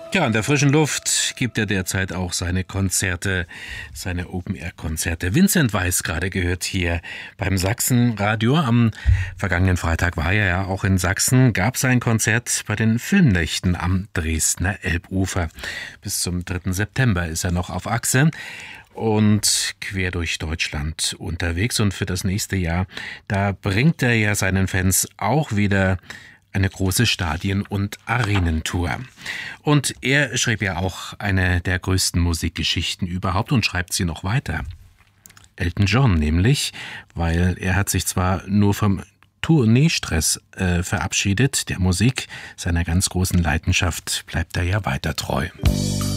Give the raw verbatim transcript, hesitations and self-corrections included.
Ja, in der frischen Luft gibt er derzeit auch seine Konzerte, seine Open-Air-Konzerte. Vincent Weiss gerade gehört hier beim Sachsenradio. Am vergangenen Freitag war er ja auch in Sachsen, gab sein Konzert bei den Filmnächten am Dresdner Elbufer. Bis zum dritten September ist er noch auf Achse und quer durch Deutschland unterwegs. Und für das nächste Jahr, da bringt er ja seinen Fans auch wieder eine große Stadien- und Arenentour. Und er schrieb ja auch eine der größten Musikgeschichten überhaupt und schreibt sie noch weiter. Elton John nämlich, weil er hat sich zwar nur vom Tourneestress äh, verabschiedet, der Musik, seiner ganz großen Leidenschaft bleibt er ja weiter treu.